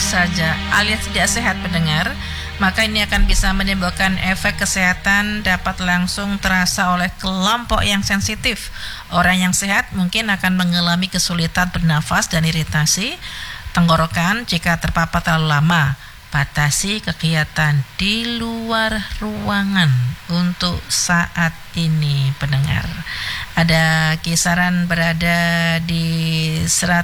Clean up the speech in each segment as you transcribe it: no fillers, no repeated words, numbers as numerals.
saja alias tidak sehat pendengar, maka ini akan bisa menimbulkan efek kesehatan dapat langsung terasa oleh kelompok yang sensitif. Orang yang sehat mungkin akan mengalami kesulitan bernafas dan iritasi tenggorokan jika terpapar terlalu lama. Batasi kegiatan di luar ruangan untuk saat ini pendengar. Ada kisaran berada di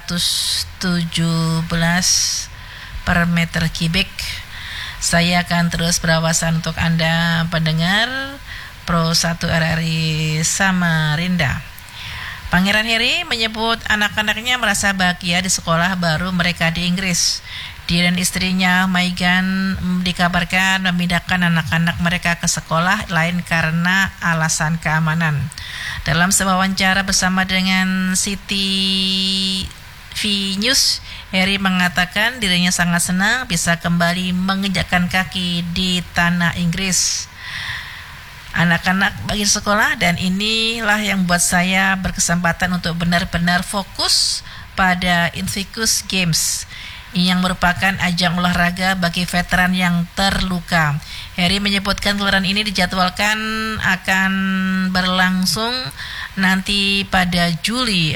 117 per meter kubik. Saya akan terus berawasan untuk Anda pendengar Pro 1 RRI Samarinda. Pangeran Harry menyebut anak-anaknya merasa bahagia di sekolah baru mereka di Inggris. Dia dan istrinya Meghan dikabarkan memindahkan anak-anak mereka ke sekolah lain karena alasan keamanan. Dalam sebuah wawancara bersama dengan City V News, Harry mengatakan dirinya sangat senang bisa kembali menginjakkan kaki di tanah Inggris. Anak-anak bagi sekolah, dan inilah yang membuat saya berkesempatan untuk benar-benar fokus pada Invictus Games yang merupakan ajang olahraga bagi veteran yang terluka. Harry menyebutkan gelaran ini dijadwalkan akan berlangsung nanti pada Juli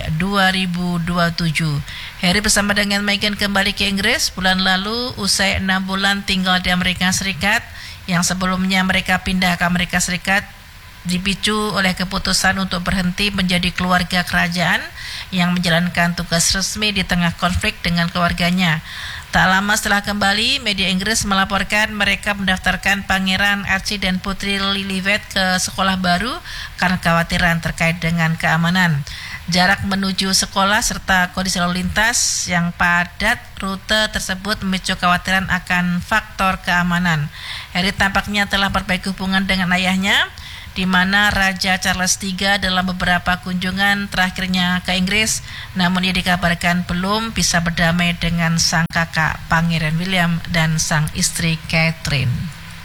2027. Harry bersama dengan Meghan kembali ke Inggris bulan lalu usai 6 bulan tinggal di Amerika Serikat, yang sebelumnya mereka pindah ke Amerika Serikat dipicu oleh keputusan untuk berhenti menjadi keluarga kerajaan yang menjalankan tugas resmi di tengah konflik dengan keluarganya. Tak lama setelah kembali, media Inggris melaporkan mereka mendaftarkan Pangeran Archie dan Putri Lilibet ke sekolah baru karena kekhawatiran terkait dengan keamanan. Jarak menuju sekolah serta kondisi lalu lintas yang padat rute tersebut memicu kekhawatiran akan faktor keamanan. Harry tampaknya telah perbaiki hubungan dengan ayahnya, di mana Raja Charles III dalam beberapa kunjungan terakhirnya ke Inggris, namun ia dikabarkan belum bisa berdamai dengan sang kakak Pangeran William dan sang istri Catherine.